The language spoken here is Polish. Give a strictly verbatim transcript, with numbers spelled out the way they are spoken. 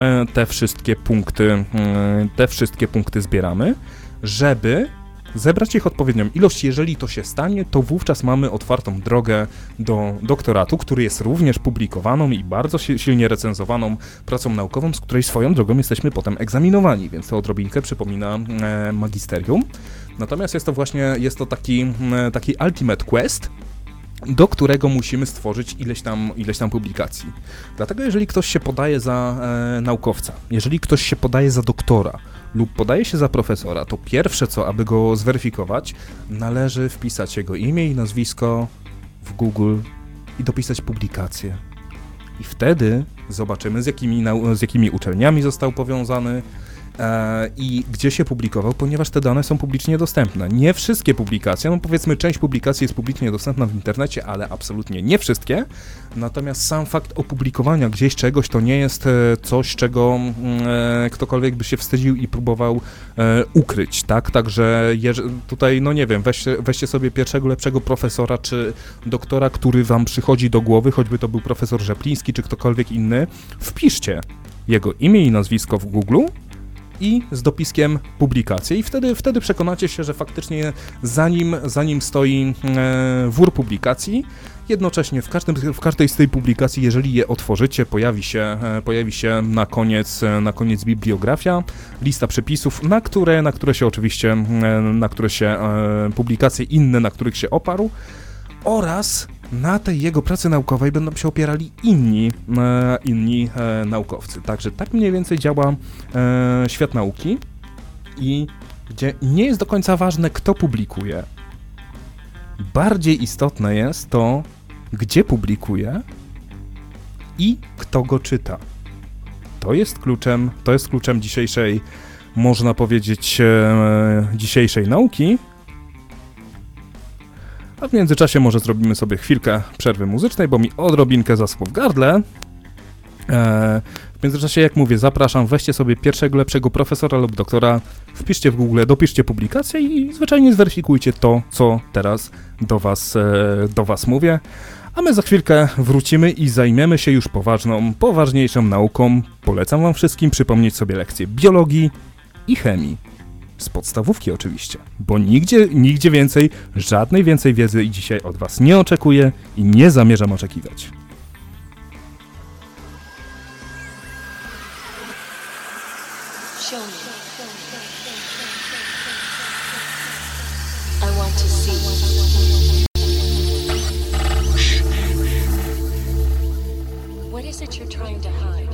te wszystkie punkty, te wszystkie punkty zbieramy, żeby zebrać ich odpowiednią ilość. Jeżeli to się stanie, to wówczas mamy otwartą drogę do doktoratu, który jest również publikowaną i bardzo silnie recenzowaną pracą naukową, z której swoją drogą jesteśmy potem egzaminowani, więc to odrobinkę przypomina e, magisterium. Natomiast jest to właśnie, jest to taki, e, taki ultimate quest, do którego musimy stworzyć ileś tam, ileś tam publikacji. Dlatego jeżeli ktoś się podaje za e, naukowca, jeżeli ktoś się podaje za doktora lub podaje się za profesora, to pierwsze co, aby go zweryfikować, należy wpisać jego imię i nazwisko w Google i dopisać publikację. I wtedy zobaczymy, z jakimi, nau- z jakimi uczelniami został powiązany, i gdzie się publikował, ponieważ te dane są publicznie dostępne. Nie wszystkie publikacje, no powiedzmy część publikacji jest publicznie dostępna w internecie, ale absolutnie nie wszystkie. Natomiast sam fakt opublikowania gdzieś czegoś to nie jest coś, czego e, ktokolwiek by się wstydził i próbował e, ukryć, tak? Także jeż- tutaj, no nie wiem, weźcie, weźcie sobie pierwszego lepszego profesora czy doktora, który wam przychodzi do głowy, choćby to był profesor Rzepliński czy ktokolwiek inny, wpiszcie jego imię i nazwisko w Google i z dopiskiem publikację i wtedy, wtedy przekonacie się, że faktycznie za nim, za nim stoi e, wór publikacji. Jednocześnie w, każdym, w każdej z tej publikacji, jeżeli je otworzycie, pojawi się, e, pojawi się na koniec, e, na koniec bibliografia, lista przepisów, na które, na które się oczywiście, e, na które się e, publikacje inne, na których się oparł, oraz na tej jego pracy naukowej będą się opierali inni, e, inni e, naukowcy. Także tak mniej więcej działa e, świat nauki i gdzie nie jest do końca ważne, kto publikuje. Bardziej istotne jest to, gdzie publikuje i kto go czyta. To jest kluczem, to jest kluczem dzisiejszej, można powiedzieć, e, dzisiejszej nauki. A w międzyczasie może zrobimy sobie chwilkę przerwy muzycznej, bo mi odrobinkę zaschło w gardle. Eee, w międzyczasie, jak mówię, zapraszam, weźcie sobie pierwszego lepszego profesora lub doktora, wpiszcie w Google, dopiszcie publikację i zwyczajnie zweryfikujcie to, co teraz do was, e, do was mówię. A my za chwilkę wrócimy i zajmiemy się już poważną, poważniejszą nauką. Polecam wam wszystkim przypomnieć sobie lekcje biologii i chemii. Z podstawówki oczywiście, bo nigdzie, nigdzie więcej, żadnej więcej wiedzy dzisiaj od was nie oczekuję i nie zamierzam oczekiwać. Show me. I want to see.